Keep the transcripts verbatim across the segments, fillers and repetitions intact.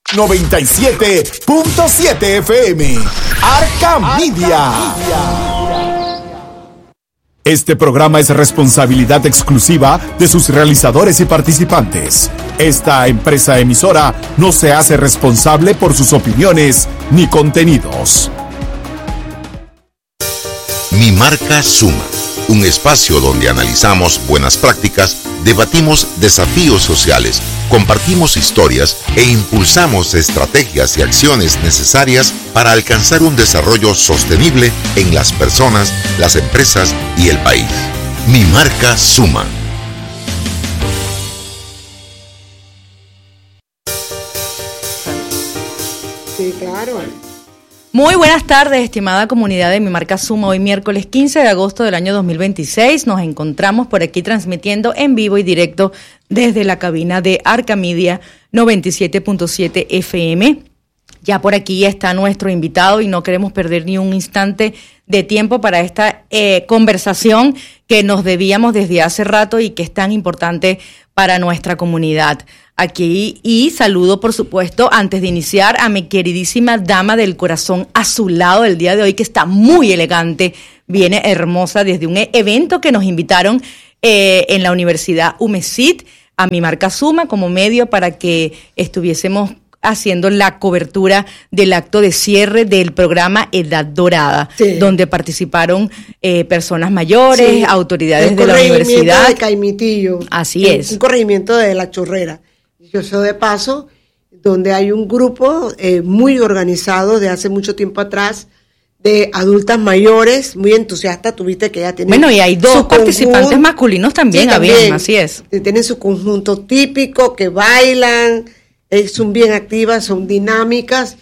noventa y siete punto siete F M. Arca Media. Este programa es responsabilidad exclusiva de sus realizadores y participantes. Esta empresa emisora no se hace responsable por sus opiniones ni contenidos. Mi Marca Suma, un espacio donde analizamos buenas prácticas, debatimos desafíos sociales, compartimos historias e impulsamos estrategias y acciones necesarias para alcanzar un desarrollo sostenible en las personas, las empresas y el país. Mi Marca Suma. Sí, claro. Muy buenas tardes, estimada comunidad de Mi Marca Suma. Hoy miércoles quince de agosto del año dos mil veintiséis nos encontramos por aquí transmitiendo en vivo y directo desde la cabina de Arca Media noventa y siete punto siete F M. Ya por aquí está nuestro invitado y no queremos perder ni un instante de tiempo para esta eh, conversación que nos debíamos desde hace rato y que es tan importante para nuestra comunidad. Aquí y saludo, por supuesto, antes de iniciar a mi queridísima dama del corazón azulado del día de hoy, que está muy elegante, viene hermosa desde un evento que nos invitaron eh, en la Universidad UMESIT a Mi Marca Suma como medio para que estuviésemos haciendo la cobertura del acto de cierre del programa Edad Dorada, sí, donde participaron eh, personas mayores, sí, autoridades de la universidad. De Caimitillo. Así es. Un, un corregimiento de La Chorrera. Yo soy de paso, donde hay un grupo eh, muy organizado de hace mucho tiempo atrás, de adultas mayores, muy entusiastas. Tuviste que ya tienen. Bueno, y hay dos participantes conjunto, masculinos también, sí, también, habían, así es. Tienen su conjunto típico, que bailan, eh, son bien activas, son dinámicas,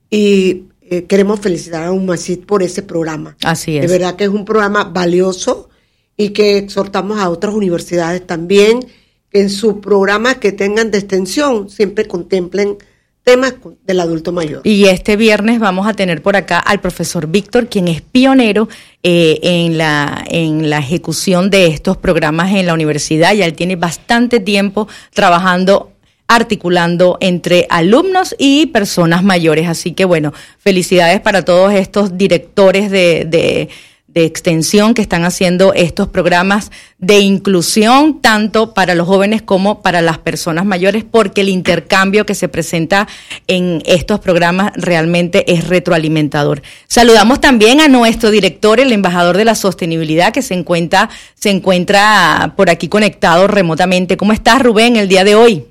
y eh, queremos felicitar a UMESIT por ese programa. Así es. De verdad que es un programa valioso y que exhortamos a otras universidades también que en sus programas que tengan de extensión siempre contemplen temas del adulto mayor. Y este viernes vamos a tener por acá al profesor Víctor, quien es pionero eh, en la en la ejecución de estos programas en la universidad. Ya él tiene bastante tiempo trabajando, articulando entre alumnos y personas mayores. Así que bueno, felicidades para todos estos directores de, de de extensión que están haciendo estos programas de inclusión tanto para los jóvenes como para las personas mayores, porque el intercambio que se presenta en estos programas realmente es retroalimentador. Saludamos también a nuestro director, el embajador de la sostenibilidad, que se encuentra, se encuentra por aquí conectado remotamente. ¿Cómo estás, Rubén, el día de hoy?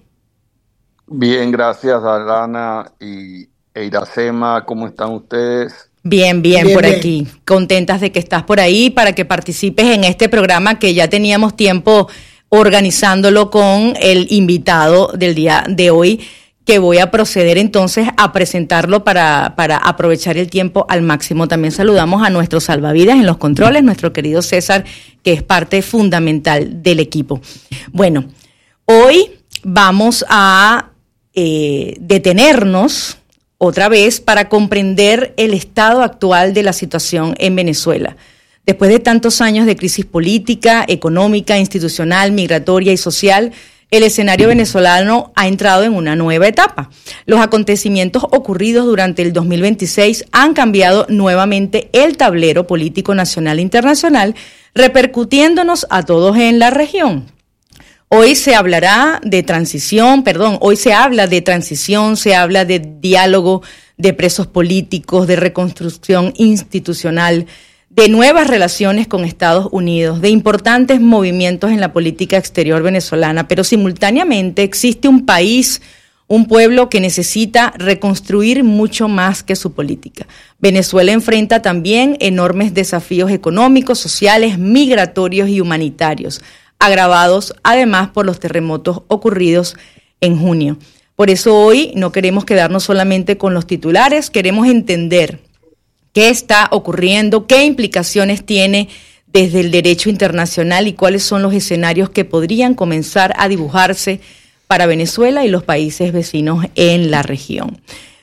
Bien, gracias, Alana y Iracema. ¿Cómo están ustedes? Bien, bien, bien, por bien. Aquí. Contentas de que estás por ahí para que participes en este programa que ya teníamos tiempo organizándolo con el invitado del día de hoy, que voy a proceder entonces a presentarlo para, para aprovechar el tiempo al máximo. También saludamos a nuestro salvavidas en los controles, nuestro querido César, que es parte fundamental del equipo. Bueno, hoy vamos a eh, detenernos otra vez para comprender el estado actual de la situación en Venezuela. Después de tantos años de crisis política, económica, institucional, migratoria y social, el escenario venezolano ha entrado en una nueva etapa. Los acontecimientos ocurridos durante el dos mil veintiséis han cambiado nuevamente el tablero político nacional e internacional, repercutiéndonos a todos en la región. Hoy se hablará de transición, perdón, hoy se habla de transición, se habla de diálogo, de presos políticos, de reconstrucción institucional, de nuevas relaciones con Estados Unidos, de importantes movimientos en la política exterior venezolana, pero simultáneamente existe un país, un pueblo que necesita reconstruir mucho más que su política. Venezuela enfrenta también enormes desafíos económicos, sociales, migratorios y humanitarios, agravados además por los terremotos ocurridos en junio. Por eso hoy no queremos quedarnos solamente con los titulares, queremos entender qué está ocurriendo, qué implicaciones tiene desde el derecho internacional y cuáles son los escenarios que podrían comenzar a dibujarse para Venezuela y los países vecinos en la región.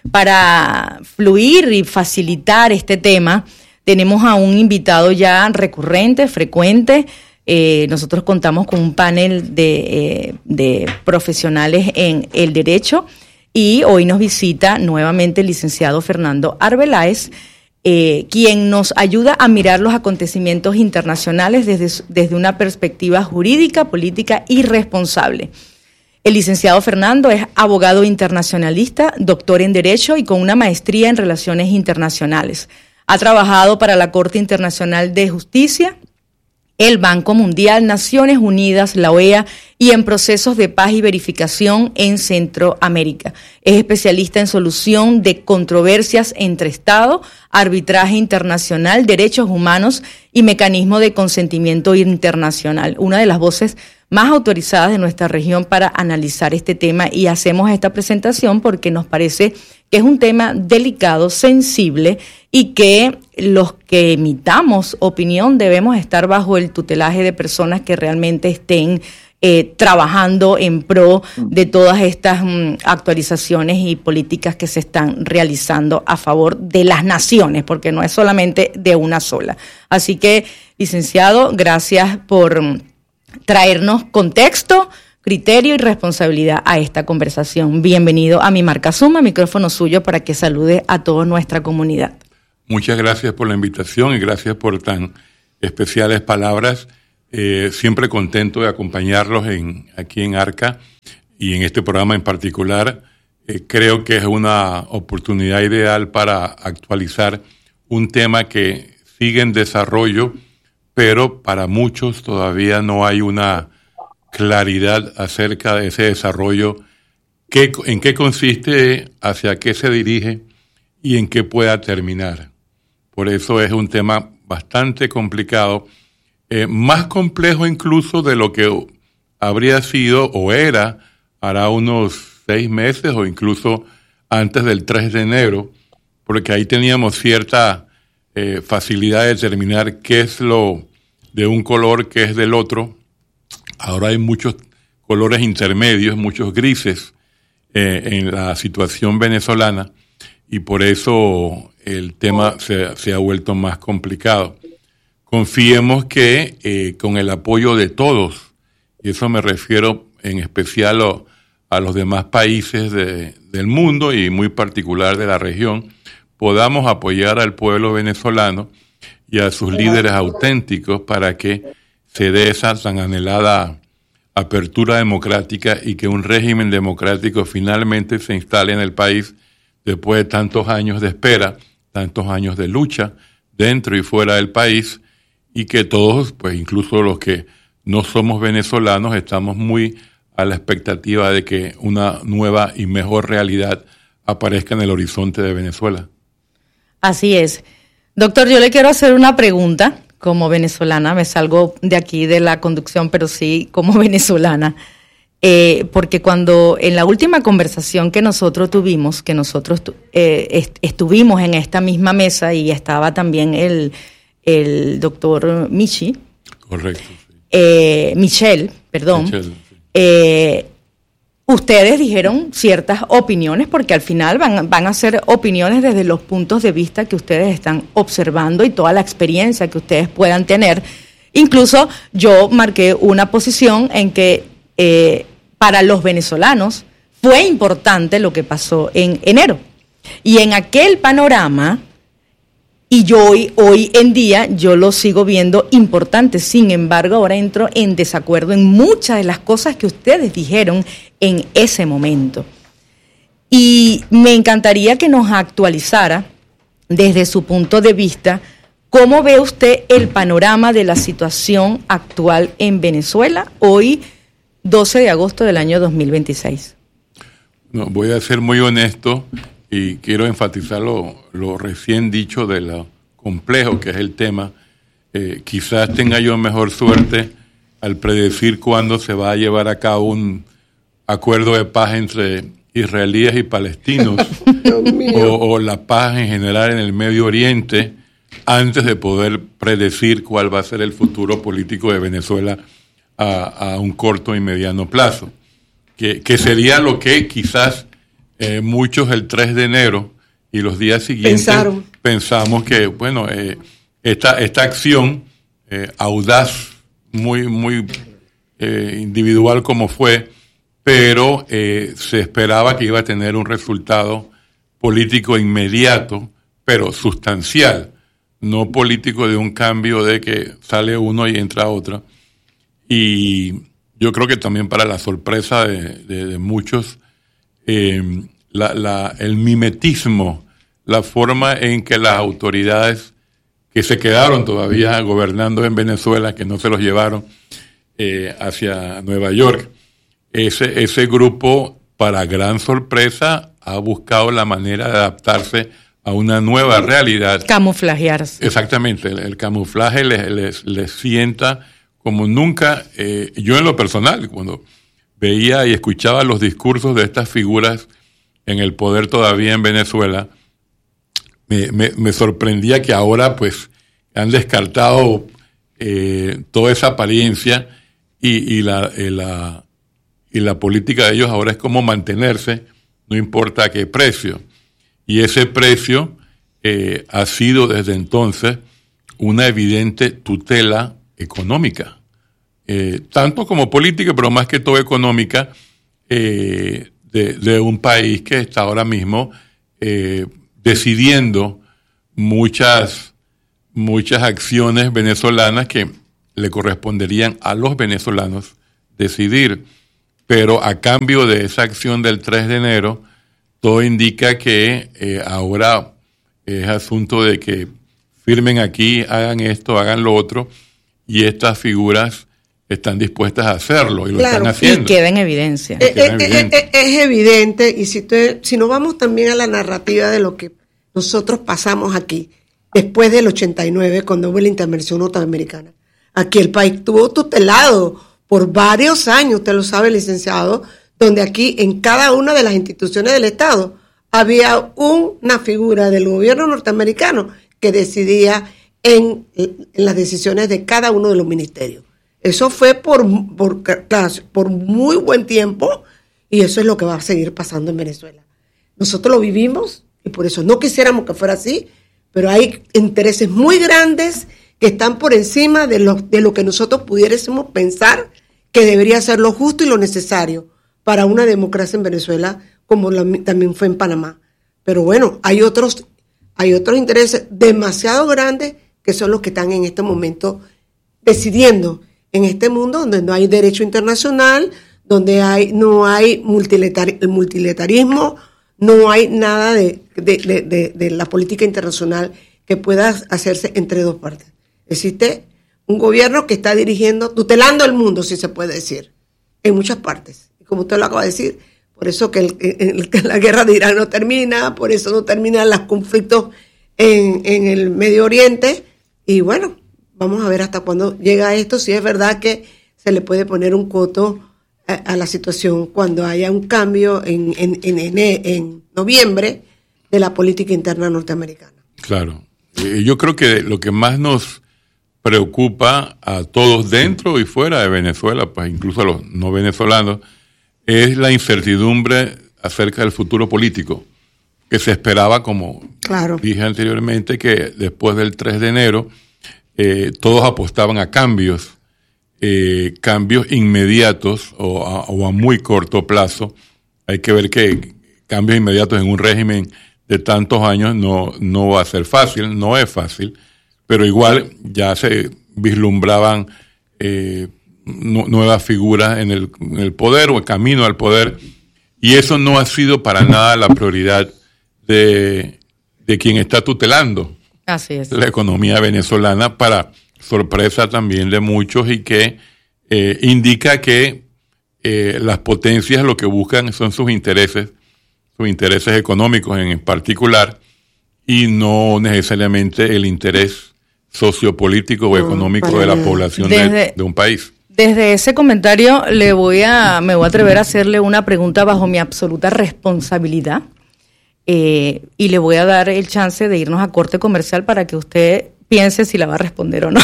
Para fluir y facilitar este tema, tenemos a un invitado ya recurrente, frecuente. Eh, nosotros contamos con un panel de, eh, de profesionales en el derecho y hoy nos visita nuevamente el licenciado Fernando Arbeláez, eh, quien nos ayuda a mirar los acontecimientos internacionales desde, desde una perspectiva jurídica, política y responsable. El licenciado Fernando es abogado internacionalista, doctor en Derecho y con una maestría en Relaciones Internacionales. Ha trabajado para la Corte Internacional de Justicia, el Banco Mundial, Naciones Unidas, la O E A y en procesos de paz y verificación en Centroamérica. Es especialista en solución de controversias entre Estado, arbitraje internacional, derechos humanos y mecanismo de consentimiento internacional. Una de las voces más autorizadas de nuestra región para analizar este tema, y hacemos esta presentación porque nos parece que es un tema delicado, sensible, y que los que emitamos opinión debemos estar bajo el tutelaje de personas que realmente estén eh, trabajando en pro de todas estas um, actualizaciones y políticas que se están realizando a favor de las naciones, porque no es solamente de una sola. Así que, licenciado, gracias por um, traernos contexto, criterio y responsabilidad a esta conversación. Bienvenido a Mi Marca Suma, micrófono suyo para que salude a toda nuestra comunidad. Muchas gracias por la invitación y gracias por tan especiales palabras. Eh, siempre contento de acompañarlos en, aquí en Arca y en este programa en particular. Eh, creo que es una oportunidad ideal para actualizar un tema que sigue en desarrollo, pero para muchos todavía no hay una claridad acerca de ese desarrollo, qué, en qué consiste, hacia qué se dirige y en qué pueda terminar. Por eso es un tema bastante complicado, eh, más complejo incluso de lo que habría sido o era hará unos seis meses o incluso antes del tres de enero, porque ahí teníamos cierta eh, facilidad de determinar qué es lo de un color, qué es del otro. Ahora hay muchos colores intermedios, muchos grises eh, en la situación venezolana, y por eso el tema se, se ha vuelto más complicado. Confiemos que eh, con el apoyo de todos, y eso me refiero en especial a, a los demás países de, del mundo y muy particular de la región, podamos apoyar al pueblo venezolano y a sus líderes auténticos para que se dé esa tan anhelada apertura democrática y que un régimen democrático finalmente se instale en el país después de tantos años de espera, tantos años de lucha dentro y fuera del país, y que todos, pues incluso los que no somos venezolanos, estamos muy a la expectativa de que una nueva y mejor realidad aparezca en el horizonte de Venezuela. Así es. Doctor, yo le quiero hacer una pregunta. Como venezolana, me salgo de aquí de la conducción, pero sí como venezolana, eh, porque cuando en la última conversación que nosotros tuvimos, que nosotros eh, est- estuvimos en esta misma mesa y estaba también el, el doctor Michi, correcto, sí. eh, Michel, perdón, Michel, sí. eh, ustedes dijeron ciertas opiniones, porque al final van, van a ser opiniones desde los puntos de vista que ustedes están observando y toda la experiencia que ustedes puedan tener. Incluso yo marqué una posición en que eh, para los venezolanos fue importante lo que pasó en enero. Y en aquel panorama, y yo hoy, hoy en día yo lo sigo viendo importante. Sin embargo, ahora entro en desacuerdo en muchas de las cosas que ustedes dijeron en ese momento. Y me encantaría que nos actualizara desde su punto de vista cómo ve usted el panorama de la situación actual en Venezuela hoy, doce de agosto del año dos mil veintiséis. No, voy a ser muy honesto y quiero enfatizar lo, lo recién dicho de lo complejo que es el tema. Eh, quizás tenga yo mejor suerte al predecir cuándo se va a llevar a cabo un acuerdo de paz entre israelíes y palestinos o, o la paz en general en el Medio Oriente, antes de poder predecir cuál va a ser el futuro político de Venezuela a, a un corto y mediano plazo, que, que sería lo que quizás eh, muchos el tres de enero y los días siguientes Pensaron. pensamos que, bueno, eh, esta, esta acción eh, audaz, muy, muy eh, individual como fue, pero eh, se esperaba que iba a tener un resultado político inmediato, pero sustancial, no político de un cambio de que sale uno y entra otro. Y yo creo que también para la sorpresa de, de, de muchos, eh, la, la, el mimetismo, la forma en que las autoridades que se quedaron todavía gobernando en Venezuela, que no se los llevaron eh, hacia Nueva York, ese, ese grupo, para gran sorpresa, ha buscado la manera de adaptarse a una nueva realidad. Camuflajearse. Exactamente, el, el camuflaje les, les, les sienta como nunca. Eh, yo en lo personal, cuando veía y escuchaba los discursos de estas figuras en el poder todavía en Venezuela, me, me, me sorprendía que ahora pues han descartado eh, toda esa apariencia y, y, la, y, la, y la política de ellos ahora es como mantenerse, no importa a qué precio. Y ese precio eh, ha sido desde entonces una evidente tutela económica, eh, tanto como política, pero más que todo económica, eh, de, de un país que está ahora mismo eh, decidiendo muchas, muchas acciones venezolanas que le corresponderían a los venezolanos decidir. Pero a cambio de esa acción del tres de enero, todo indica que eh, ahora es asunto de que firmen aquí, hagan esto, hagan lo otro, y estas figuras están dispuestas a hacerlo y lo claro, están haciendo. Y queda en evidencia. Eh, eh, evidente. Eh, eh, es evidente, y si, te, si nos vamos también a la narrativa de lo que nosotros pasamos aquí, después del ochenta y nueve, cuando hubo la intervención norteamericana, aquí el país estuvo tutelado por varios años, usted lo sabe, licenciado, donde aquí en cada una de las instituciones del Estado había una figura del gobierno norteamericano que decidía en, en las decisiones de cada uno de los ministerios. Eso fue por, por, por muy buen tiempo, y eso es lo que va a seguir pasando en Venezuela. Nosotros lo vivimos y por eso no quisiéramos que fuera así, pero hay intereses muy grandes que están por encima de lo, de lo que nosotros pudiésemos pensar que debería ser lo justo y lo necesario para una democracia en Venezuela, como la, también fue en Panamá. Pero bueno, hay otros, hay otros intereses demasiado grandes que son los que están en este momento decidiendo en este mundo donde no hay derecho internacional, donde hay no hay multilatar, el multilateralismo, no hay nada de, de, de, de, de la política internacional que pueda hacerse entre dos partes. Existe un gobierno que está dirigiendo, tutelando el mundo, si se puede decir, en muchas partes. Y como usted lo acaba de decir, por eso que el, el, el, la guerra de Irán no termina, por eso no terminan los conflictos en, en el Medio Oriente. Y bueno, vamos a ver hasta cuándo llega esto, si es verdad que se le puede poner un coto a, a la situación cuando haya un cambio en, en, en, en, en noviembre de la política interna norteamericana. Claro. Eh, yo creo que lo que más nos preocupa a todos dentro y fuera de Venezuela, pues incluso a los no venezolanos, es la incertidumbre acerca del futuro político, que se esperaba, como claro. dije anteriormente, que después del tres de enero eh, todos apostaban a cambios, eh, cambios inmediatos o a, o a muy corto plazo. Hay que ver que cambios inmediatos en un régimen de tantos años no, no va a ser fácil, no es fácil, pero igual ya se vislumbraban eh, nu- nuevas figuras en el, en el poder o el camino al poder, y eso no ha sido para nada la prioridad de, de quien está tutelando Así es. la economía venezolana, para sorpresa también de muchos, y que eh, indica que eh, las potencias lo que buscan son sus intereses, sus intereses económicos en particular, y no necesariamente el interés sociopolítico o económico de la población desde, de, de un país. Desde ese comentario le voy a, me voy a atrever a hacerle una pregunta bajo mi absoluta responsabilidad, eh, y le voy a dar el chance de irnos a corte comercial para que usted piense si la va a responder o no.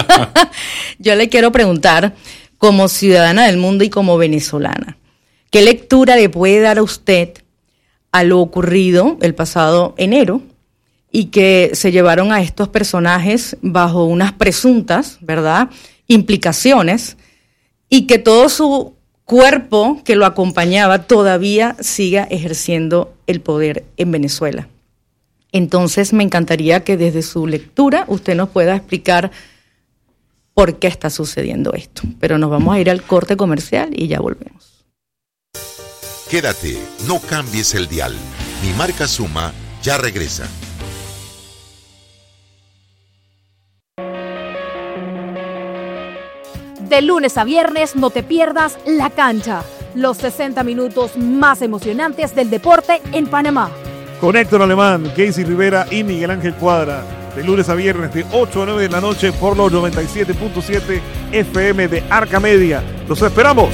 Yo le quiero preguntar, como ciudadana del mundo y como venezolana, ¿qué lectura le puede dar a usted a lo ocurrido el pasado enero y que se llevaron a estos personajes bajo unas presuntas, ¿verdad?, implicaciones, y que todo su cuerpo que lo acompañaba todavía siga ejerciendo el poder en Venezuela. Entonces me encantaría que desde su lectura usted nos pueda explicar por qué está sucediendo esto. Pero nos vamos a ir al corte comercial y ya volvemos. Quédate, no cambies el dial. Mi marca Suma ya regresa. De lunes a viernes no te pierdas La Cancha, los sesenta minutos más emocionantes del deporte en Panamá. Con Héctor Alemán, Casey Rivera y Miguel Ángel Cuadra. De lunes a viernes de ocho a nueve de la noche por los noventa y siete punto siete F M de Arca Media. ¡Los esperamos!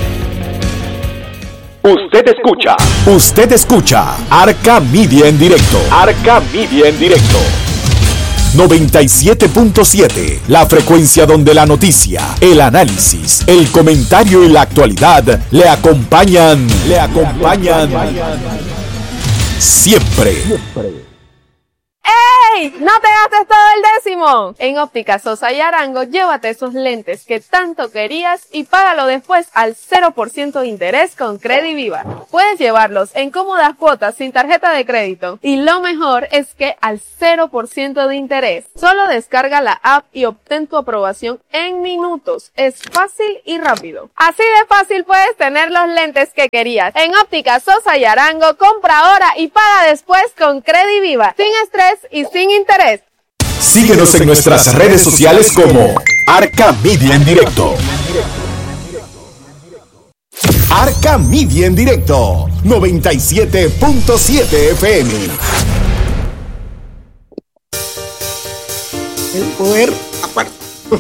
Usted escucha. Usted escucha Arca Media en directo. Arca Media en directo. noventa y siete punto siete, la frecuencia donde la noticia, el análisis, el comentario y la actualidad le acompañan, le acompañan siempre. ¡Ey! ¡No te gastes todo el décimo! En Óptica Sosa y Arango, llévate esos lentes que tanto querías y págalo después al cero por ciento de interés con Crediviva. Puedes llevarlos en cómodas cuotas sin tarjeta de crédito. Y lo mejor es que al cero por ciento de interés. Solo descarga la app y obtén tu aprobación en minutos. Es fácil y rápido. Así de fácil puedes tener los lentes que querías. En Óptica Sosa y Arango, compra ahora y paga después con Crediviva. Sin estrés y sin interés. Síguenos en nuestras redes sociales como Arca Media en directo. Arca Media en directo, noventa y siete punto siete F M. El poder aparte.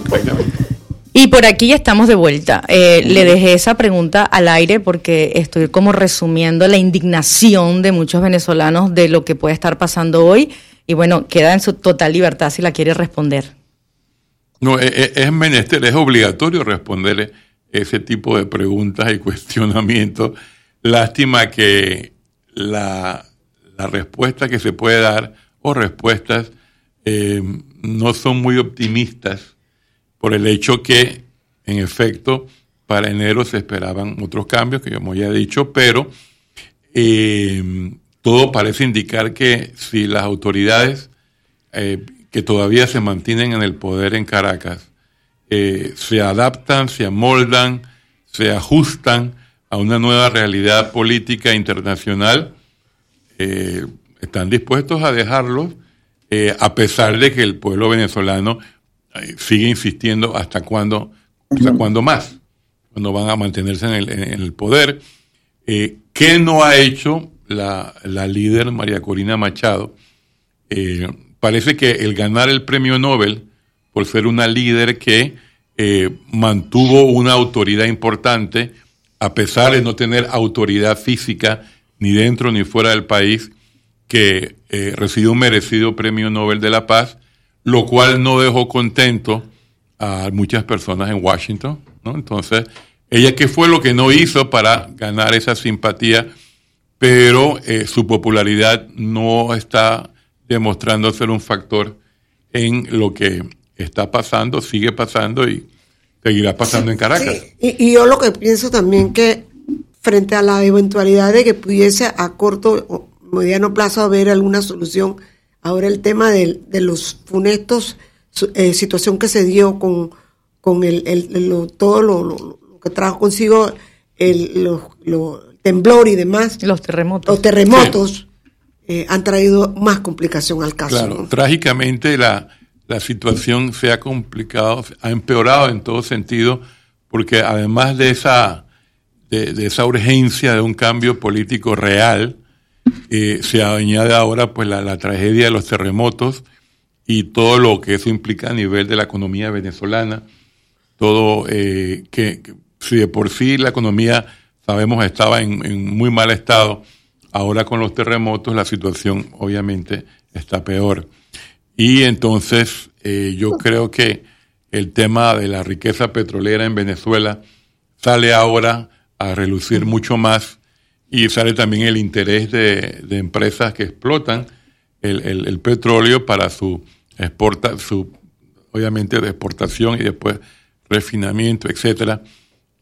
Y por aquí ya estamos de vuelta. Eh, le dejé esa pregunta al aire porque estoy como resumiendo la indignación de muchos venezolanos de lo que puede estar pasando hoy. Y bueno, queda en su total libertad si la quiere responder. No, es, es menester, es obligatorio responderle ese tipo de preguntas y cuestionamientos. Lástima que la, la respuesta que se puede dar o respuestas eh, no son muy optimistas por el hecho que, en efecto, para enero se esperaban otros cambios, que como ya he dicho, pero eh, todo parece indicar que si las autoridades eh, que todavía se mantienen en el poder en Caracas eh, se adaptan, se amoldan, se ajustan a una nueva realidad política internacional, eh, están dispuestos a dejarlos, eh, a pesar de que el pueblo venezolano eh, sigue insistiendo hasta cuándo, hasta cuándo más, cuando van a mantenerse en el, en el poder. Eh, ¿Qué no ha hecho la, la líder María Corina Machado? Eh, parece que el ganar el premio Nobel por ser una líder que eh, mantuvo una autoridad importante, a pesar de no tener autoridad física ni dentro ni fuera del país, que eh, recibió un merecido premio Nobel de la Paz, lo cual no dejó contento a muchas personas en Washington, ¿no? Entonces, ella, ¿qué fue lo que no hizo para ganar esa simpatía? Pero eh, su popularidad no está demostrando ser un factor en lo que está pasando, sigue pasando y seguirá pasando sí, en Caracas. Sí. Y, y yo lo que pienso también que frente a la eventualidad de que pudiese a corto o mediano plazo haber alguna solución, ahora el tema de, de los funestos, eh, situación que se dio con, con el, el, lo, todo lo, lo, lo que trajo consigo el lo, lo, temblor y demás. Los terremotos. Los terremotos sí. eh, han traído más complicación al caso. Claro, ¿no? Trágicamente la, la situación se ha complicado, ha empeorado en todo sentido, porque además de esa, de, de esa urgencia de un cambio político real, eh, se añade ahora pues la, la tragedia de los terremotos y todo lo que eso implica a nivel de la economía venezolana, todo eh, que, que si de por sí la economía sabemos estaba en, en muy mal estado, ahora con los terremotos la situación obviamente está peor. Y entonces eh, yo creo que el tema de la riqueza petrolera en Venezuela sale ahora a relucir mucho más, y sale también el interés de, de empresas que explotan el, el, el petróleo para su exporta, su obviamente de exportación y después refinamiento, etcétera.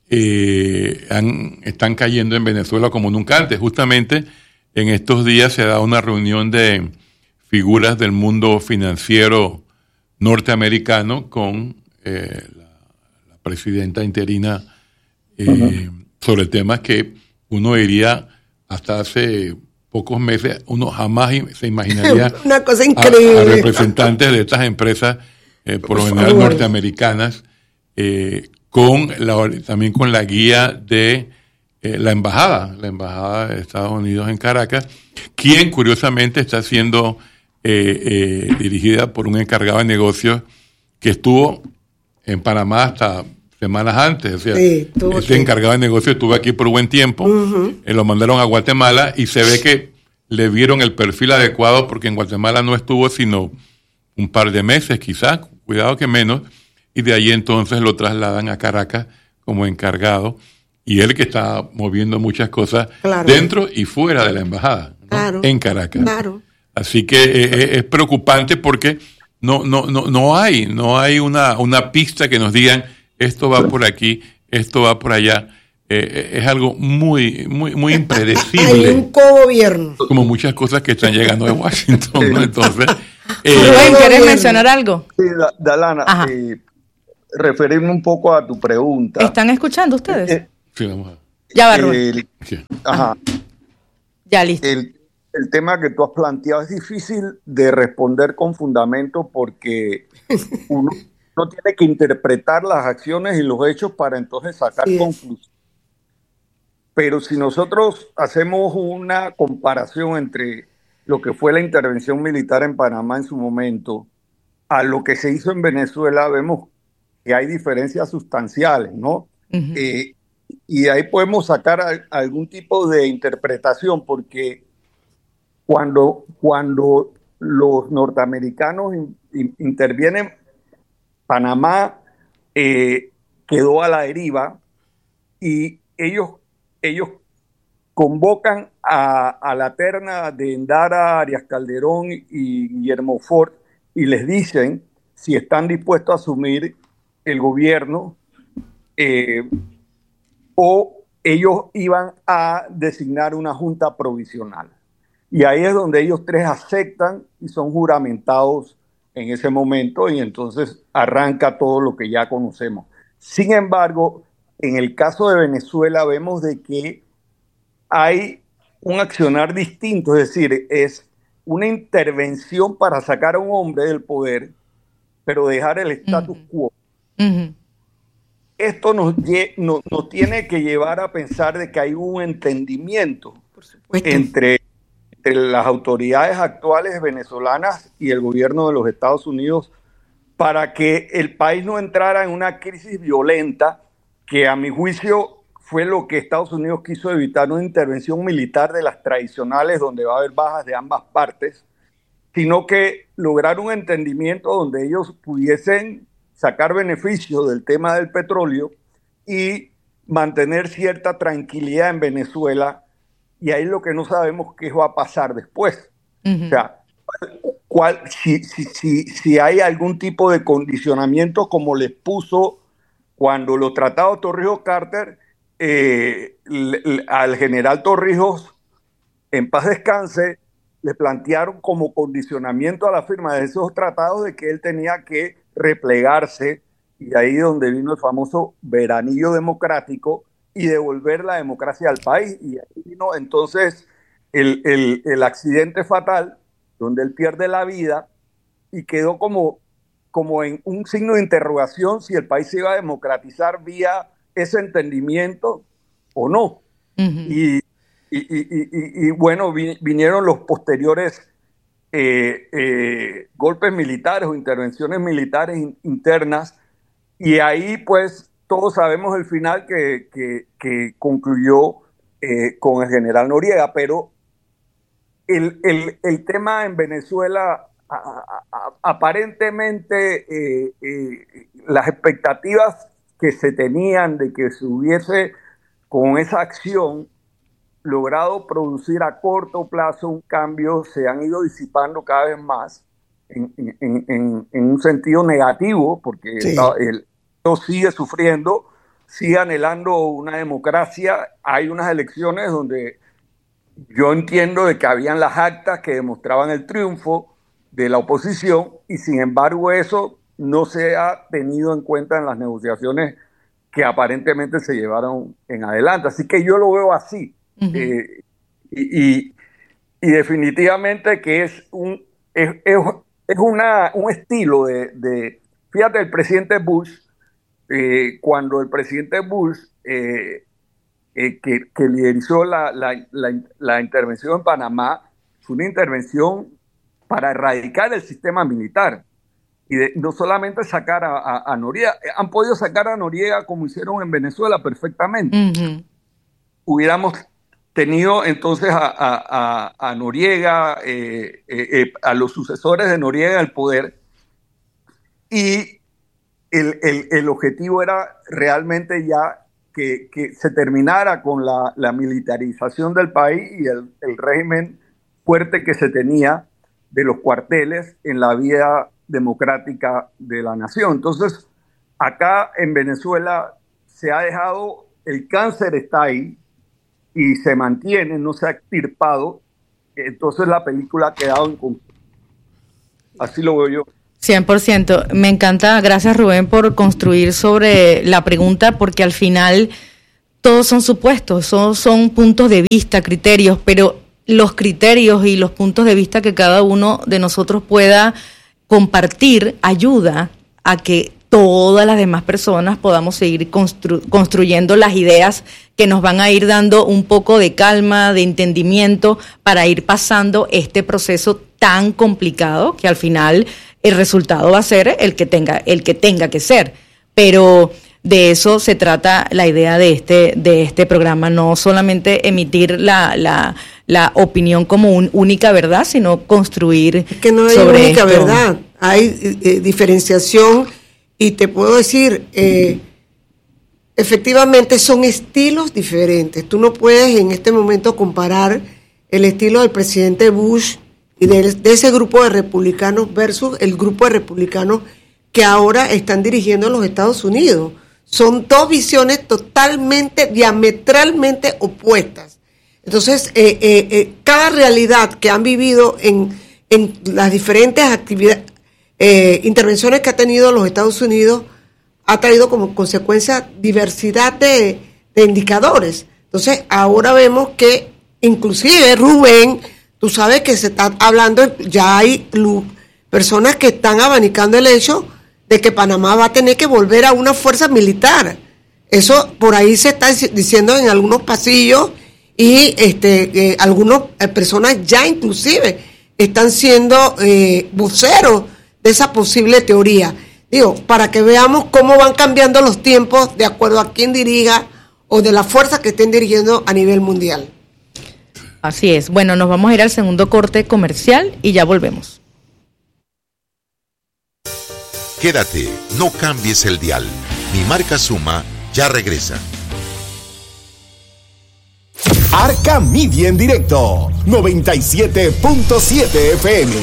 eh, han, están cayendo en Venezuela como nunca antes. Justamente en estos días se da una reunión de figuras del mundo financiero norteamericano con eh, la, la presidenta interina eh, uh-huh. sobre temas que uno diría hasta hace pocos meses, uno jamás se imaginaría una cosa increíble. A, a representantes de estas empresas, eh, por, por lo general favor. norteamericanas, eh, con la, también con la guía de eh, la embajada, la embajada de Estados Unidos en Caracas, quien curiosamente está siendo eh, eh, dirigida por un encargado de negocios que estuvo en Panamá hasta semanas antes. O sea, sí, este encargado de negocios estuvo aquí por buen tiempo, uh-huh. eh, lo mandaron a Guatemala y se ve que le vieron el perfil adecuado porque en Guatemala no estuvo sino un par de meses quizás, cuidado que menos, y de ahí entonces lo trasladan a Caracas como encargado, y él que está moviendo muchas cosas claro. dentro y fuera de la embajada, ¿no? claro. en Caracas. Claro. Así que eh, es preocupante porque no, no, no, no hay, no hay una, una pista que nos digan esto va por aquí, esto va por allá. Eh, es algo muy, muy, muy impredecible. Hay un co-gobierno. Como muchas cosas que están llegando de Washington, ¿no? Entonces, eh, Rubén, ¿quieres mencionar algo? Sí, Dalana, eh, referirme un poco a tu pregunta. ¿Están escuchando ustedes? Eh, sí, vamos a ver. Ya va, Rubén. Sí. Ajá. Ya, listo. El, el tema que tú has planteado es difícil de responder con fundamento porque uno no tiene que interpretar las acciones y los hechos para entonces sacar sí. conclusiones. Pero si nosotros hacemos una comparación entre lo que fue la intervención militar en Panamá en su momento a lo que se hizo en Venezuela, vemos que hay diferencias sustanciales, ¿no? Uh-huh. Eh, y ahí podemos sacar a, a algún tipo de interpretación, porque cuando, cuando los norteamericanos in, in, intervienen, Panamá eh, quedó a la deriva y ellos, ellos convocan a, a la terna de Endara, Arias Calderón y Guillermo Ford y les dicen si están dispuestos a asumir el gobierno eh, o ellos iban a designar una junta provisional. Y ahí es donde ellos tres aceptan y son juramentados en ese momento y entonces arranca todo lo que ya conocemos. Sin embargo, en el caso de Venezuela vemos de que hay un accionar distinto, es decir, es una intervención para sacar a un hombre del poder, pero dejar el status uh-huh. quo. Uh-huh. Esto nos, nos, nos tiene que llevar a pensar de que hay un entendimiento entre, entre las autoridades actuales venezolanas y el gobierno de los Estados Unidos para que el país no entrara en una crisis violenta que a mi juicio fue lo que Estados Unidos quiso evitar, una intervención militar de las tradicionales donde va a haber bajas de ambas partes, sino que lograr un entendimiento donde ellos pudiesen sacar beneficio del tema del petróleo y mantener cierta tranquilidad en Venezuela, y ahí lo que no sabemos qué va a pasar después. Uh-huh. O sea, cuál, si, si, si, si hay algún tipo de condicionamiento como les puso cuando los tratados Torrijos-Carter eh, le, le, al general Torrijos, en paz descanse, le plantearon como condicionamiento a la firma de esos tratados de que él tenía que replegarse, y ahí donde vino el famoso veranillo democrático y devolver la democracia al país, y ahí vino entonces el, el, el accidente fatal donde él pierde la vida y quedó como, como en un signo de interrogación si el país se iba a democratizar vía ese entendimiento o no. Uh-huh. y, y, y, y, y bueno, vi, vinieron los posteriores Eh, eh, golpes militares o intervenciones militares in, internas, y ahí pues todos sabemos el final que, que, que concluyó eh, con el general Noriega, pero el, el, el tema en Venezuela a, a, a, aparentemente eh, eh, las expectativas que se tenían de que se hubiese con esa acción logrado producir a corto plazo un cambio, se han ido disipando cada vez más en, en, en, en un sentido negativo, porque sí. el, el sigue sufriendo sigue anhelando una democracia. Hay unas elecciones donde yo entiendo de que habían las actas que demostraban el triunfo de la oposición y sin embargo eso no se ha tenido en cuenta en las negociaciones que aparentemente se llevaron en adelante. Así que yo lo veo así. Uh-huh. eh, y, y, y definitivamente que es un, es, es, es una, un estilo de, de... Fíjate, el presidente Bush, eh, cuando el presidente Bush... Eh, Eh, que, que liderizó la, la, la, la intervención en Panamá, fue una intervención para erradicar el sistema militar y de, no solamente sacar a, a, a Noriega, han podido sacar a Noriega como hicieron en Venezuela perfectamente. Uh-huh. Hubiéramos tenido entonces a, a, a, a Noriega, eh, eh, eh, a los sucesores de Noriega el poder, y el, el, el objetivo era realmente ya Que, que se terminara con la, la militarización del país y el, el régimen fuerte que se tenía de los cuarteles en la vía democrática de la nación. Entonces, acá en Venezuela se ha dejado, el cáncer está ahí y se mantiene, no se ha extirpado, entonces la película ha quedado en conflicto. Así lo veo yo. cien por ciento. Me encanta, gracias Rubén por construir sobre la pregunta, porque al final todos son supuestos, son, son puntos de vista, criterios, pero los criterios y los puntos de vista que cada uno de nosotros pueda compartir ayuda a que todas las demás personas podamos seguir constru- construyendo las ideas que nos van a ir dando un poco de calma, de entendimiento, para ir pasando este proceso tan complicado que al final el resultado va a ser el que tenga, el que tenga que ser. Pero de eso se trata la idea de este, de este programa, no solamente emitir la, la, la opinión como una única verdad, sino construir. Es que no hay sobre única esto. verdad, hay eh, diferenciación, y te puedo decir, eh, efectivamente son estilos diferentes. Tú no puedes en este momento comparar el estilo del presidente Bush y de, de ese grupo de republicanos versus el grupo de republicanos que ahora están dirigiendo los Estados Unidos. Son dos visiones totalmente, diametralmente opuestas. Entonces, eh, eh, eh, cada realidad que han vivido en, en las diferentes actividades, eh, intervenciones que ha tenido los Estados Unidos, ha traído como consecuencia diversidad de, de indicadores. Entonces, ahora vemos que inclusive Rubén, tú sabes que se está hablando, ya hay personas que están abanicando el hecho de que Panamá va a tener que volver a una fuerza militar. Eso por ahí se está diciendo en algunos pasillos y este eh, algunas eh, personas ya inclusive están siendo eh, voceros de esa posible teoría. Digo, para que veamos cómo van cambiando los tiempos de acuerdo a quién dirija o de la fuerza que estén dirigiendo a nivel mundial. Así es. Bueno, nos vamos a ir al segundo corte comercial y ya volvemos. Quédate, no cambies el dial. Mi marca Suma ya regresa. Arca Media en directo, noventa y siete punto siete F M.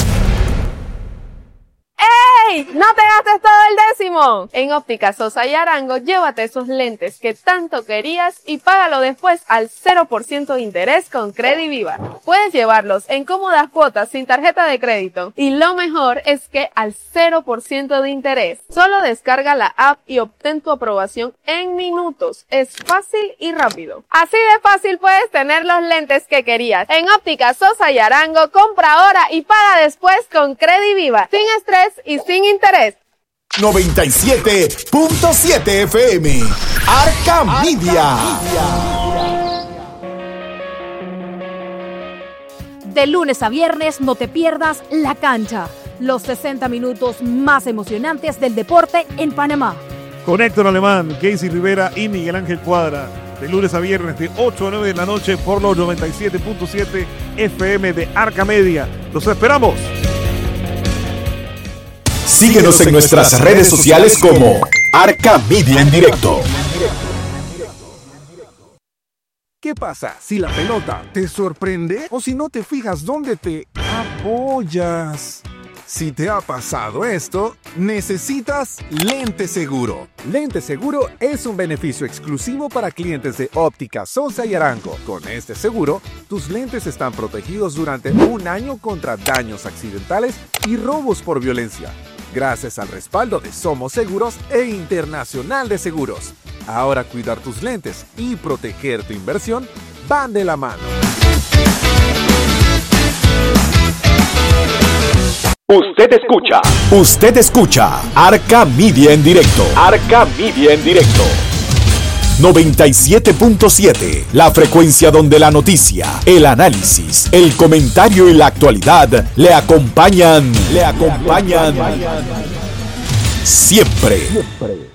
¡Ey! ¡No te gastes todo el décimo! En Óptica Sosa y Arango, llévate esos lentes que tanto querías y págalo después al cero por ciento de interés con Crediviva. Puedes llevarlos en cómodas cuotas sin tarjeta de crédito. Y lo mejor es que al cero por ciento de interés. Solo descarga la app y obtén tu aprobación en minutos. Es fácil y rápido. Así de fácil puedes tener los lentes que querías. En Óptica Sosa y Arango, compra ahora y paga después con Crediviva. Sin estrés y sin interés. noventa y siete punto siete F M. Arca Media. De lunes a viernes no te pierdas La Cancha, los sesenta minutos más emocionantes del deporte en Panamá. Con Héctor Alemán, Casey Rivera y Miguel Ángel Cuadra. De lunes a viernes de ocho a nueve de la noche por los noventa y siete punto siete F M de Arca Media. Los esperamos. Síguenos en nuestras redes sociales como Arca Media en directo. ¿Qué pasa si la pelota te sorprende o si no te fijas dónde te apoyas? Si te ha pasado esto, necesitas Lente Seguro. Lente Seguro es un beneficio exclusivo para clientes de Óptica Sosa y Arango. Con este seguro, tus lentes están protegidos durante un año contra daños accidentales y robos por violencia, gracias al respaldo de Somos Seguros e Internacional de Seguros. Ahora cuidar tus lentes y proteger tu inversión van de la mano. Usted escucha. Usted escucha Arca Media en directo. Arca Media en directo. noventa y siete punto siete, la frecuencia donde la noticia, el análisis, el comentario y la actualidad le acompañan, le acompañan siempre. siempre.